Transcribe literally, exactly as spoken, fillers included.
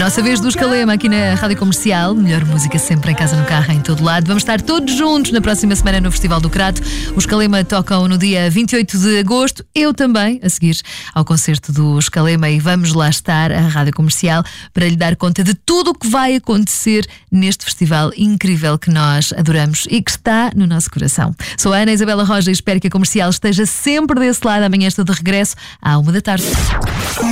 nossa vez do Escalema aqui na Rádio Comercial. Melhor música sempre em casa, no carro, em todo lado. Vamos estar todos juntos na próxima semana no Festival do Crato. Os Escalema tocam no dia vinte e oito de agosto. Eu também, a seguir ao concerto do Escalema. E vamos lá estar, a Rádio Comercial, para lhe dar conta de tudo o que vai acontecer neste festival incrível que nós adoramos e que está no nosso coração. Sou a Ana Isabela Roja e espero que a Comercial esteja sempre desse lado. Amanhã estou de regresso à uma da tarde.